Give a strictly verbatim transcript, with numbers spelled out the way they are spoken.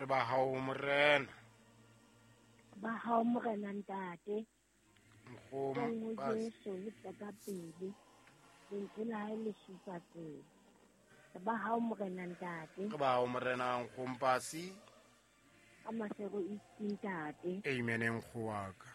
re ba hao morena ba hao morena ntate nkgo ka nngwe mpasi Jesu le tla ka pele lentswe la hae le supa pele re ba hao morena ntate re ba hao morena nkgo mpasi ka masego e ntate amen nkgo wa ka